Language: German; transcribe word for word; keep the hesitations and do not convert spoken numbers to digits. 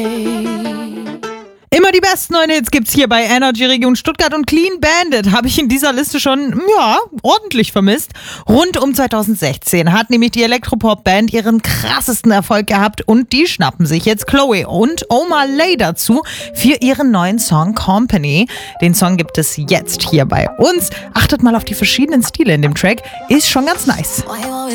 Immer die besten neuen Hits gibt's hier bei Energy Region Stuttgart, und Clean Bandit habe ich in dieser Liste schon, ja, ordentlich vermisst. Rund um zweitausendsechzehn hat nämlich die Elektropop-Band ihren krassesten Erfolg gehabt, und die schnappen sich jetzt Chloe und Omar Lay dazu für ihren neuen Song Company. Den Song gibt es jetzt hier bei uns. Achtet mal auf die verschiedenen Stile in dem Track, ist schon ganz nice.